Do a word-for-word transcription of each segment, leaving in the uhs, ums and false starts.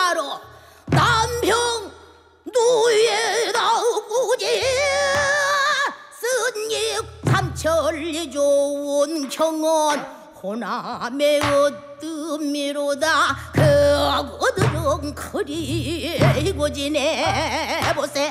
바로 남평 누에다우지 쓴익 삼천리 좋은 경원 호남의 어뜸이로다 그거들은 그리고 지내보세.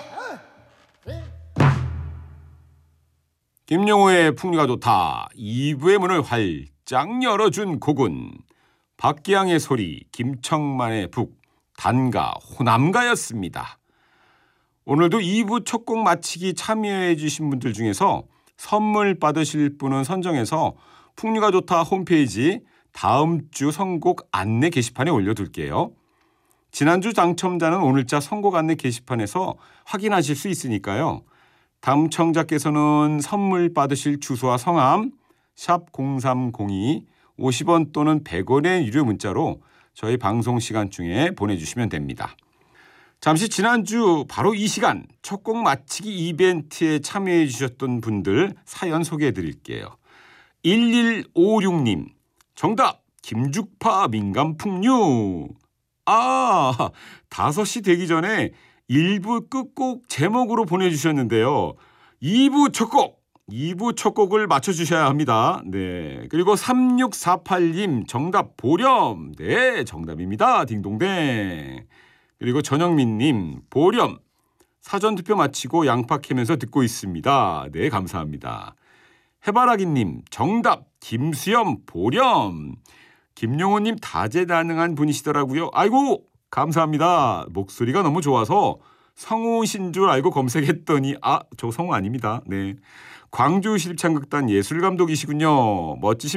김영호의 풍류가 좋다. 이 부의 문을 활짝 열어준 곡은 박기양의 소리, 김청만의 북, 단가, 호남가였습니다. 오늘도 이 부 첫 곡 마치기 참여해 주신 분들 중에서 선물 받으실 분은 선정해서 풍류가 좋다 홈페이지 다음 주 선곡 안내 게시판에 올려둘게요. 지난주 당첨자는 오늘자 선곡 안내 게시판에서 확인하실 수 있으니까요. 당첨자께서는 선물 받으실 주소와 성함 샵 공삼공이 오십 원 또는 백 원의 유료 문자로 저희 방송 시간 중에 보내주시면 됩니다. 잠시 지난주 바로 이 시간 첫 곡 맞히기 이벤트에 참여해 주셨던 분들 사연 소개해 드릴게요. 일일오육 님 정답 김죽파 민간풍류. 아 다섯 시 되기 전에 일 부 끝곡 제목으로 보내주셨는데요. 이 부 첫 곡, 이 부 첫 곡을 맞춰주셔야 합니다. 네. 그리고 삼육사팔 님 정답 보렴. 네, 정답입니다. 딩동댕. 그리고 전영민님 보렴. 사전투표 마치고 양파 캐면서 듣고 있습니다. 네, 감사합니다. 해바라기님 정답 김수염 보렴. 김용호님 다재다능한 분이시더라고요. 아이고 감사합니다. 목소리가 너무 좋아서 성우신 줄 알고 검색했더니 아, 저 성우 아닙니다. 네, 광주 실창극단 예술감독이시군요. 멋지십니다.